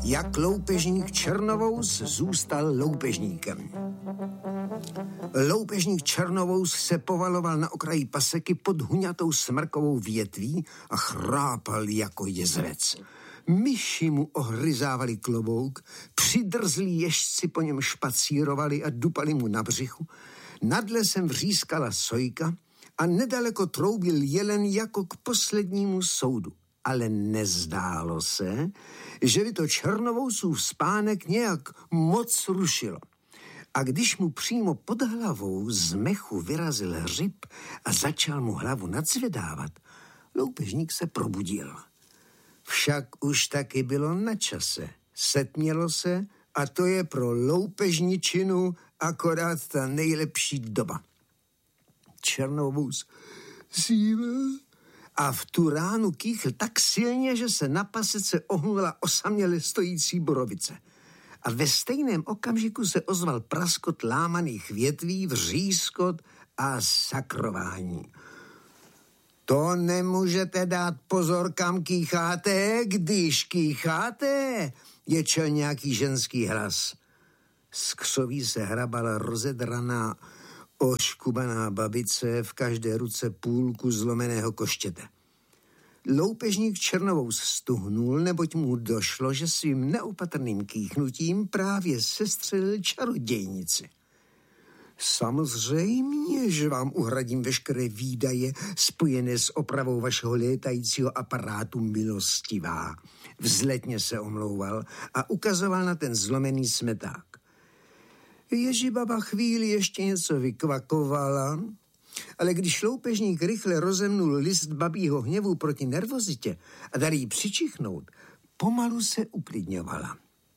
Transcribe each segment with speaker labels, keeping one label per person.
Speaker 1: jak loupežník Černovous zůstal loupežníkem. Loupežník Černovous se povaloval na okraji paseky pod huňatou smrkovou větví a chrápal jako jezvec. Myši mu ohryzávali klobouk, přidrzlí ježci po něm špacírovali a dupali mu na břichu, nad lesem vřískala sojka a nedaleko troubil jelen jako k poslednímu soudu. Ale nezdálo se, že by to Černovousův spánek nějak moc rušilo. A když mu přímo pod hlavou z mechu vyrazil hřib a začal mu hlavu nadzvedávat, loupežník se probudil. Však už taky bylo na čase. Setmělo se a to je pro loupežničinu akorát ta nejlepší doba. Černovous zível a v tu ránu kýchl tak silně, že se na pasece ohnula osaměle stojící borovice. A ve stejném okamžiku se ozval praskot lámaných větví, vřískot a sakrování. To nemůžete dát pozor, kam kýcháte, když kýcháte, ječel nějaký ženský hlas. Z křoví se hrabala rozedraná, oškubaná babice, v každé ruce půlku zlomeného koštěte. Loupežník Černovous stuhnul, neboť mu došlo, že svým neopatrným kýchnutím právě sestřelil čarodějnici. Samozřejmě, že vám uhradím veškeré výdaje spojené s opravou vašeho létajícího aparátu, milostivá. Vzletně se omlouval a ukazoval na ten zlomený smeták. Ježibaba chvíli ještě něco vykvakovala, ale když loupežník rychle rozemnul list babího hněvu proti nervozitě a dal jí přičichnout, pomalu se uklidňovala.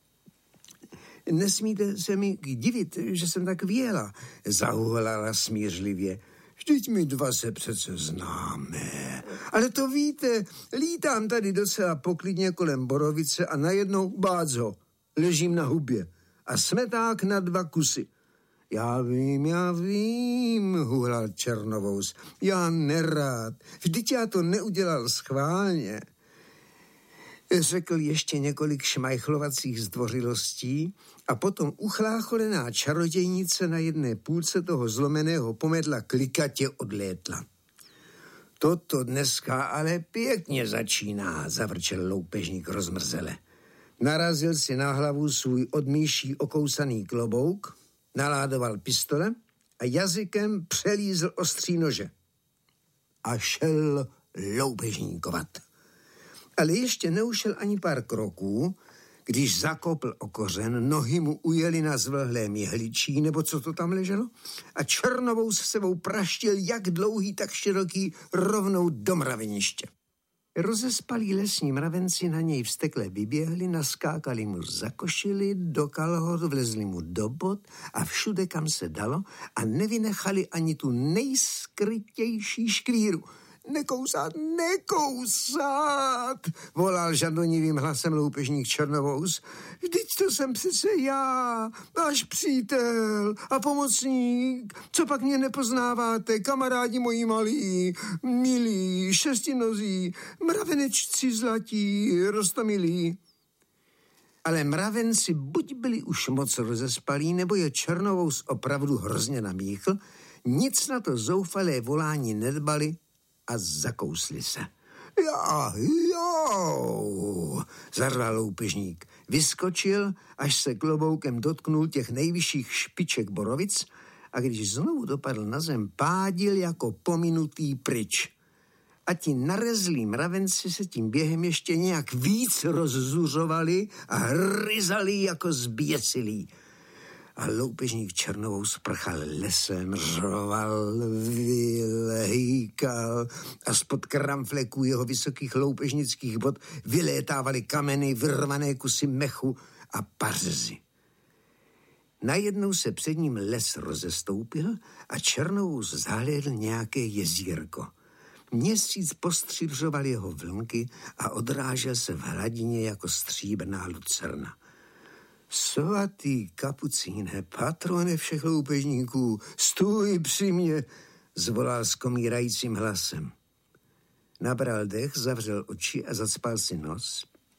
Speaker 1: Nesmíte se mi divit, že jsem tak věla, zahuhlala smířlivě. Vždyť my dva se přece známe. Ale to víte, lítám tady docela poklidně kolem borovice a najednou bádzo, ležím na hubě a smeták na 2 kusy. Já vím, huhlal Černovous. Já nerád, vždyť já to neudělal schválně. Řekl ještě několik šmajchlovacích zdvořilostí a potom uchlácholená čarodějnice na jedné půlce toho zlomeného pomedla klikatě odlétla. Toto dneska ale pěkně začíná, zavrčel loupežník rozmrzele. Narazil si na hlavu svůj od myší okousaný klobouk, naládoval pistole a jazykem přelízl ostří nože. A šel loupežníkovat. Ale ještě neušel ani pár kroků, když zakopl o kořen, nohy mu ujeli na zvlhlém jehličí, nebo co to tam leželo, a Černovous s sebou praštil jak dlouhý, tak široký, rovnou do mraveniště. Rozespalí lesní mravenci na něj vztekle vyběhli, naskákali mu za košili, do kalhot, vlezli mu do bot a všude, kam se dalo, a nevynechali ani tu nejskrytější škvíru. Nekousat, nekousat, volal žadonivým hlasem loupežník Černovous. Vždyť to jsem přece já, váš přítel a pomocník. Co pak mě nepoznáváte, kamarádi moji malí, milí, šestinozí, mravenečci zlatí, roztomilí. Ale mravenci buď byli už moc rozespalí, nebo je Černovous opravdu hrozně namíchl, nic na to zoufalé volání nedbali a zakousli se. Jo, zarval loupežník. Vyskočil, až se kloboukem dotknul těch nejvyšších špiček borovic a když znovu dopadl na zem, pádil jako pominutý pryč. A ti narezlí mravenci se tím během ještě nějak víc rozzuřovali a hryzali jako zběsilí. A loupežník Černovous prchal lesem, řoval, vylhýkal a spod kramfleků jeho vysokých loupežnických bod vylétávaly kameny, vyrvané kusy mechu a pařezy. Najednou se před ním les rozestoupil a Černovous zahlédl nějaké jezírko. Měsíc postřibřoval jeho vlnky a odrážel se v hladině jako stříbrná lucerna. Svatý kapucíne, patrone všech loupežníků, stůj při mě, zvolal skomírajícím hlasem. Nabral dech, zavřel oči a zacpal si nos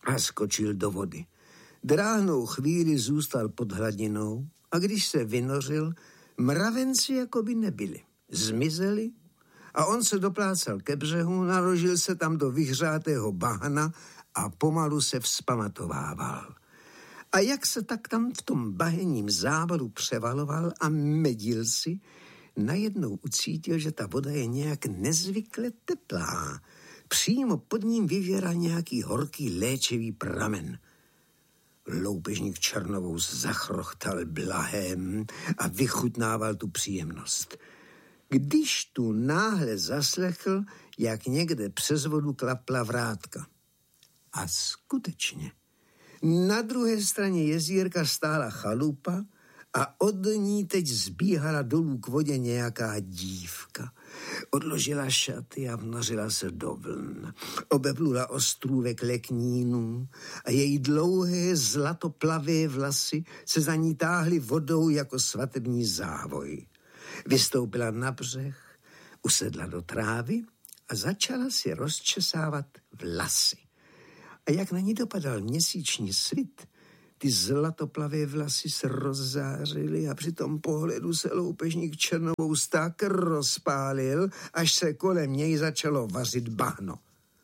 Speaker 1: a skočil do vody. Dráhnou chvíli zůstal pod hladinou a když se vynořil, mravenci jako by nebyli. Zmizeli a on se doplácal ke břehu, naložil se tam do vyhřátého bahna a pomalu se vzpamatovával. A jak se tak tam v tom bahenním závalu převaloval a medil si, najednou ucítil, že ta voda je nějak nezvykle teplá. Přímo pod ním vyvěral nějaký horký léčivý pramen. Loupežník Černovous zachrochtal blahem a vychutnával tu příjemnost. Když tu náhle zaslechl, jak někde přes vodu klapla vrátka. A skutečně, na druhé straně jezírka stála chalupa a od ní teď zbíhala dolů k vodě nějaká dívka. Odložila šaty a vnořila se do vln. Obeplula ostrůvek leknínů a její dlouhé zlatoplavé vlasy se za ní táhly vodou jako svatební závoj. Vystoupila na břeh, usedla do trávy a začala si rozčesávat vlasy. A jak na ní dopadal měsíční svit, ty zlatoplavé vlasy se rozzářily a při tom pohledu se loupežník Černovous tak rozpálil, až se kolem něj začalo vařit bahno.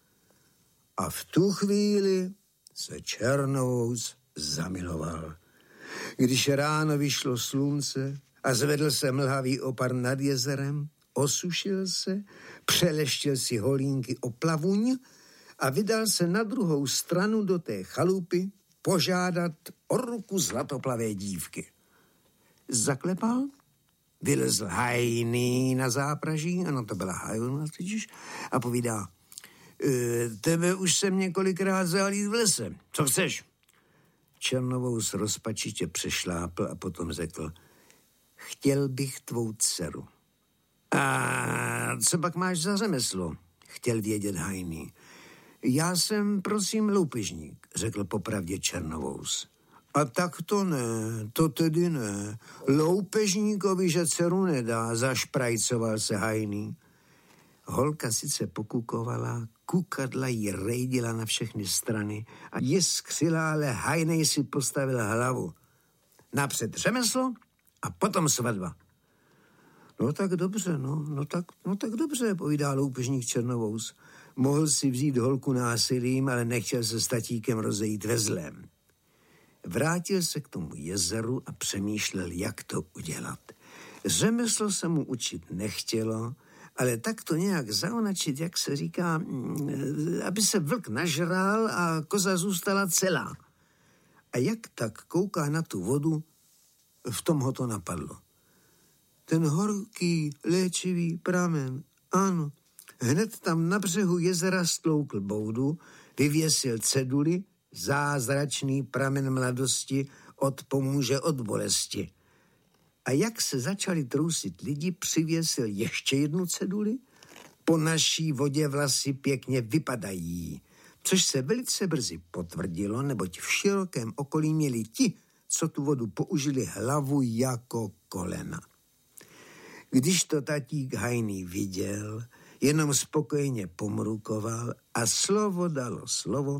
Speaker 1: A v tu chvíli se Černovous zamiloval. Když ráno vyšlo slunce a zvedl se mlhavý opar nad jezerem, osušil se, přeleštil si holínky o plavuň a vydal se na druhou stranu do té chalupy požádat o ruku zlatoplavé dívky. Zaklepal, vylezl hajný na zápraží, ano, to byla hajna totiž, a povídá, tebe už jsem několikrát zalít v lese, co chceš? Černovous rozpačitě přešlápl a potom řekl, chtěl bych tvou dceru. A co pak máš za řemeslo? Chtěl vědět hajný. Já jsem, prosím, loupežník, řekl popravdě Černovous. A tak to ne, to tedy ne. Loupežníkovi, že dceru nedá, zašprajcoval se hajný. Holka sice pokukovala, kukadla jí rejdila na všechny strany a jiskřila, ale hajnej si postavil hlavu. Napřed řemeslo a potom svatba. No tak dobře, no tak dobře, povídá loupežník Černovous. Mohl si vzít holku násilím, ale nechtěl se s tatíkem rozejít ve zlém. Vrátil se k tomu jezeru a přemýšlel, jak to udělat. Řemeslo se mu učit nechtělo, ale tak to nějak zaonačit, jak se říká, aby se vlk nažral a koza zůstala celá. A jak tak kouká na tu vodu, v tom ho to napadlo. Ten horký, léčivý pramen, ano, hned tam na břehu jezera stloukl boudu, vyvěsil ceduli, zázračný pramen mladosti odpomůže od bolesti. A jak se začali trousit lidi, přivěsil ještě jednu ceduli, po naší vodě vlasy pěkně vypadají, což se velice brzy potvrdilo, neboť v širokém okolí měli ti, co tu vodu použili, hlavu jako kolena. Když to tatík hajný viděl, jenom spokojeně pomrukoval a slovo dalo slovo,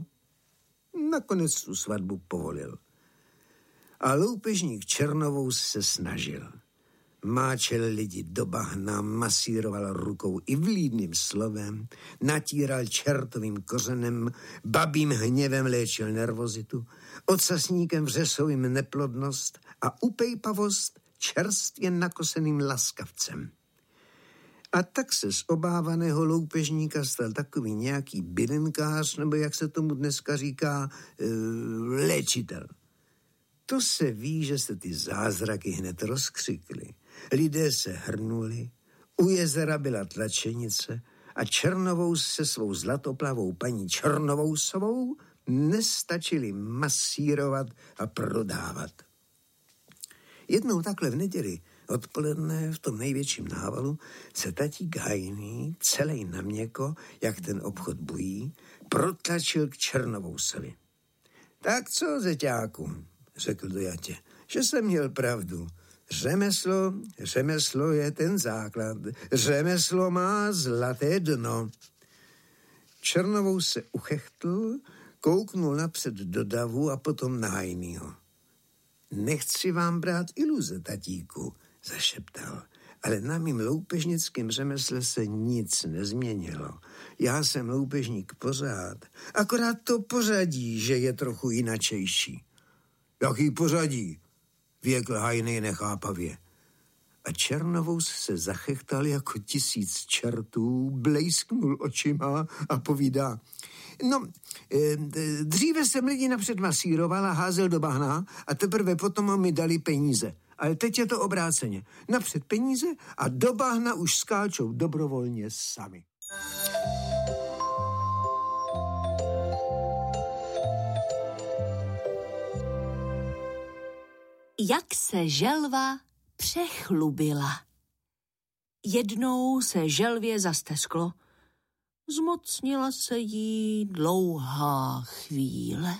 Speaker 1: nakonec tu svatbu povolil. A loupežník Černovous se snažil. Máčel lidi do bahna, masíroval rukou i vlídným slovem, natíral čertovým kořenem, babím hněvem léčil nervozitu, ocasníkem vřesovým neplodnost a upejpavost čerstvě nakoseným laskavcem. A tak se z obávaného loupežníka stal takový nějaký bylinkář, nebo jak se tomu dneska říká, léčitel. To se ví, že se ty zázraky hned rozkřikly. Lidé se hrnuli, u jezera byla tlačenice a Černovous se svou zlatoplavou paní Černovousovou nestačili masírovat a prodávat. Jednou takhle v neděli odpoledne v tom největším návalu se tatík hajný, celej na měko, jak ten obchod bují, protlačil k Černovousovi. Tak co, zeťáku, řekl dojatě, že jsem měl pravdu. Řemeslo je ten základ. Řemeslo má zlaté dno. Černovous se uchechtl, Kouknul napřed do davu a potom na Hajnýho. Nechci vám brát iluze, tatíku, zašeptal, ale na mým loupežnickém řemesle se nic nezměnilo. Já jsem loupežník pořád, akorát to pořadí, že je trochu jinačejší. Jaký pořadí? Věkl Hajný nechápavě. A Černovous se zachechtal jako 1000 čertů, blejsknul očima a povídá: No, dříve jsem lidi napřed masíroval a házel do bahna a teprve potom mi dali peníze. Ale teď je to obráceně. Napřed peníze a do bahna už skáčou dobrovolně sami.
Speaker 2: Jak se želva přechlubila. Jednou se želvě zastesklo. Zmocnila se jí dlouhá chvíle.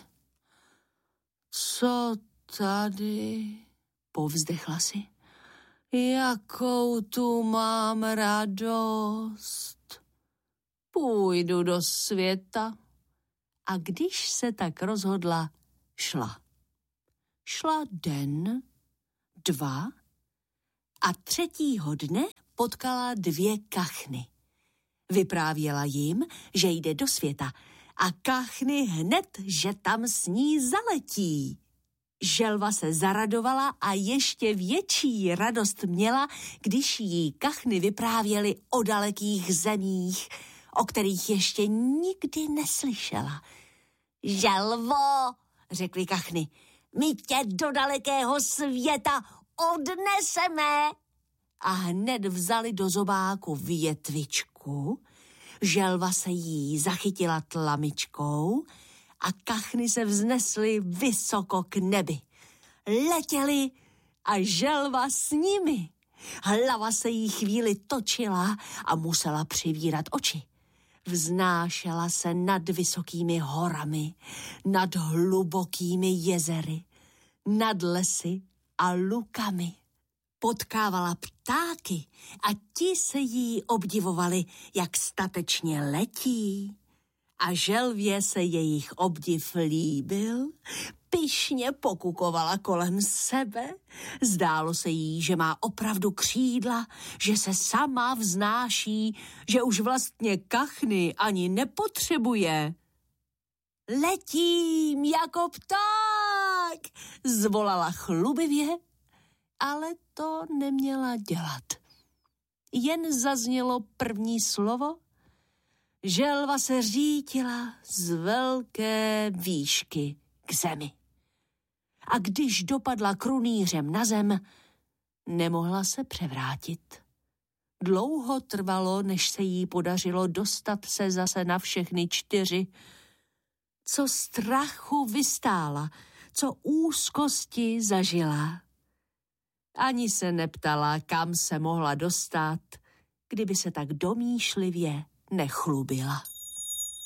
Speaker 2: Co tady? Povzdechla si. Jakou tu mám radost. Půjdu do světa. A když se tak rozhodla, šla. Šla den, 2 a 3. dne potkala 2 kachny. Vyprávěla jim, že jde do světa a kachny hned, že tam s ní zaletí. Želva se zaradovala a ještě větší radost měla, když jí kachny vyprávěly o dalekých zemích, o kterých ještě nikdy neslyšela. Želvo, řekly kachny, my tě do dalekého světa odneseme. A hned vzali do zobáku větvičku, želva se jí zachytila tlamičkou a kachny se vznesly vysoko k nebi. Letěly a želva s nimi. Hlava se jí chvíli točila a musela přivírat oči. Vznášela se nad vysokými horami, nad hlubokými jezery, nad lesy a lukami. Potkávala ptáky a ti se jí obdivovali, jak statečně letí. A želvě se jejich obdiv líbil, pyšně pokukovala kolem sebe. Zdálo se jí, že má opravdu křídla, že se sama vznáší, že už vlastně kachny ani nepotřebuje. Letím jako pták, zvolala chlubivě, ale to neměla dělat. Jen zaznělo první slovo, želva se řítila z velké výšky k zemi. A když dopadla krunýřem na zem, nemohla se převrátit. Dlouho trvalo, než se jí podařilo dostat se zase na všechny 4. Co strachu vystála, co úzkosti zažila. Ani se neptala, kam se mohla dostat, kdyby se tak domýšlivě nechlubila.